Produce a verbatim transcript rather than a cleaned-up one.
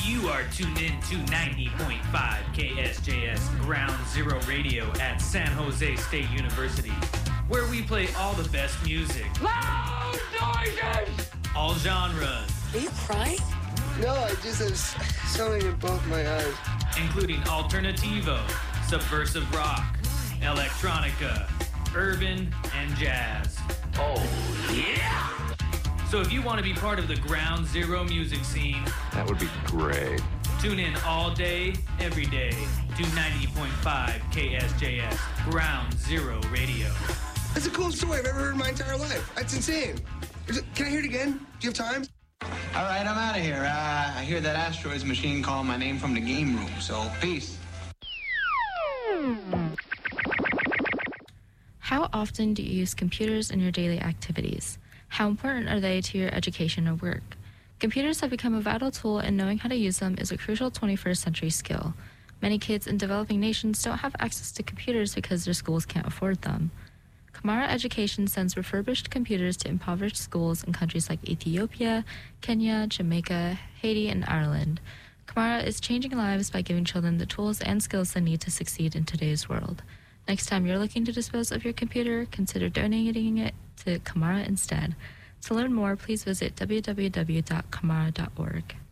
You are tuned in to ninety point five K S J S Ground Zero Radio at San Jose State University, where we play all the best music. Loud noises! All genres. Are you crying? No, I just have something in both my eyes. Including alternativo, subversive rock, electronica, urban, and jazz. Oh, yeah! So if you want to be part of the Ground Zero music scene, that would be great. Tune in all day, every day to ninety point five K S J S Ground Zero Radio. That's the coolest story I've ever heard in my entire life. That's insane. Can I hear it again? Do you have time? All right, I'm out of here. Uh, I hear that Asteroids machine calling my name from the game room, so peace. How often do you use computers in your daily activities? How important are they to your education or work? Computers have become a vital tool, and knowing how to use them is a crucial twenty-first century skill. Many kids in developing nations don't have access to computers because their schools can't afford them. Kamara Education sends refurbished computers to impoverished schools in countries like Ethiopia, Kenya, Jamaica, Haiti, and Ireland. Kamara is changing lives by giving children the tools and skills they need to succeed in today's world. Next time you're looking to dispose of your computer, consider donating it to Kamara instead. To learn more, please visit w w w dot kamara dot org.